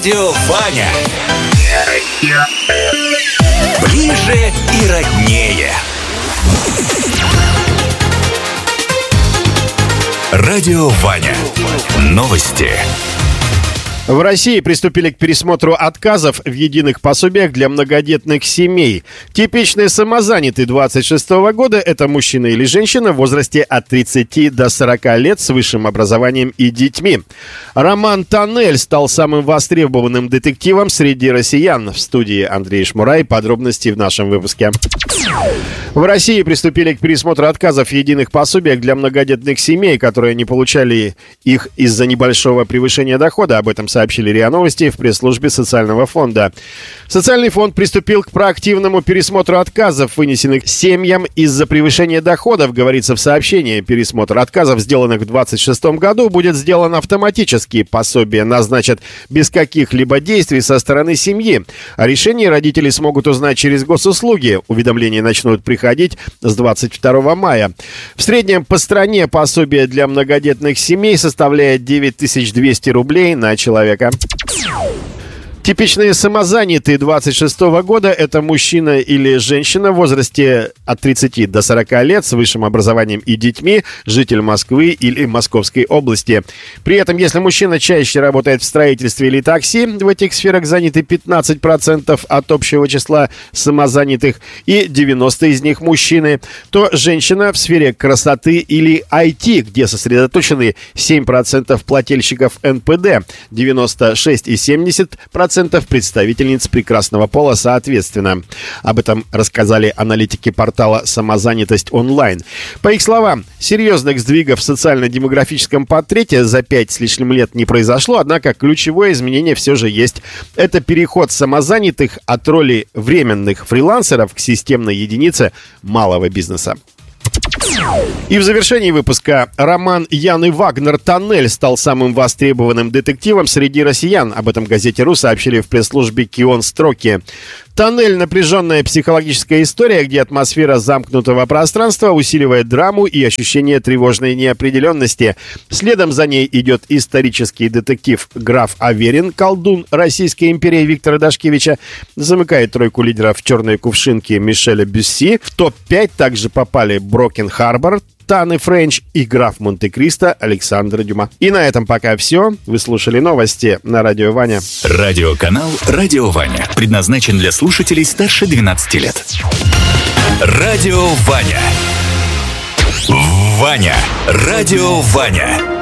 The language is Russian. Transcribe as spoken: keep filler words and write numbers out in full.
Радио Ваня. Ближе и роднее. Радио Ваня. Новости. В России приступили к пересмотру отказов в единых пособиях для многодетных семей. Типичные самозанятые двадцать шестого года – это мужчина или женщина в возрасте от тридцати до сорока лет с высшим образованием и детьми. Роман Тоннель стал самым востребованным детективом среди россиян. В студии Андрей Шмурай. Подробности в нашем выпуске. В России приступили к пересмотру отказов в единых пособиях для многодетных семей, которые не получали их из-за небольшого превышения дохода. Об этом сообщили РИА Новости в пресс-службе Социального фонда. Социальный фонд приступил к проактивному пересмотру отказов, вынесенных семьям из-за превышения доходов, говорится в сообщении. Пересмотр отказов, сделанных в двадцать шестом году, будет сделан автоматически. Пособие назначат без каких-либо действий со стороны семьи. О решении родители смогут узнать через госуслуги. Уведомления начнут приходить с двадцать второго мая. В среднем по стране пособие для многодетных семей составляет девять тысяч двести рублей на человека. Типичные самозанятые двадцать шестого года – это мужчина или женщина в возрасте от тридцати до сорока лет с высшим образованием и детьми, житель Москвы или Московской области. При этом, если мужчина чаще работает в строительстве или такси, в этих сферах заняты пятнадцать процентов от общего числа самозанятых и девяносто из них мужчины, то женщина в сфере красоты или ай ти, где сосредоточены семь процентов плательщиков эн пэ дэ, девяносто шесть и семьдесят процентов представительниц прекрасного пола соответственно. Об этом рассказали аналитики портала «Самозанятость онлайн». По их словам, серьезных сдвигов в социально-демографическом портрете за пять с лишним лет не произошло, однако ключевое изменение все же есть. Это переход самозанятых от роли временных фрилансеров к системной единице малого бизнеса. И в завершении выпуска роман Яны Вагнер «Тоннель» стал самым востребованным детективом среди россиян. Об этом газете «Ру» сообщили в пресс-службе «Кион Строки». «Тоннель» — напряженная психологическая история, где атмосфера замкнутого пространства усиливает драму и ощущение тревожной неопределенности. Следом за ней идет исторический детектив «Граф Аверин», колдун Российской империи Виктора Дашкевича, замыкает тройку лидеров «Черной кувшинки» Мишеля Бюсси. В топ пять также попали «Брокен Харбор», Таны Френч и «Граф Монте-Кристо» Александра Дюма. И на этом пока все. Вы слушали новости на Радио Ваня. Радиоканал «Радио Ваня» предназначен для слушателей старше двенадцати лет. Радио Ваня. Ваня. Радио Ваня.